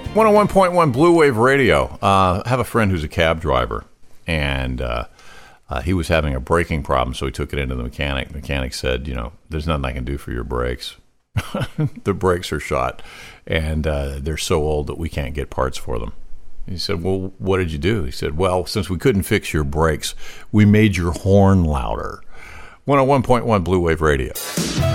101.1 Blue Wave Radio. I have a friend who's a cab driver, and he was having a braking problem, so he took it into the mechanic. The mechanic said, there's nothing I can do for your brakes. The brakes are shot, and they're so old that we can't get parts for them. He said, well, what did you do? He said, well, since we couldn't fix your brakes, we made your horn louder. 101.1 Blue Wave Radio.